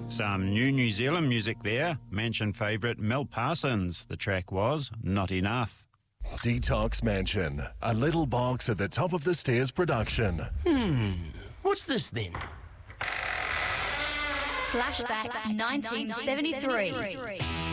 Some New Zealand music there. Mansion favourite Mel Parsons. The track was Not Enough. Detox Mansion, a Little Box at the Top of the Stairs production. What's this then? Flashback 1973.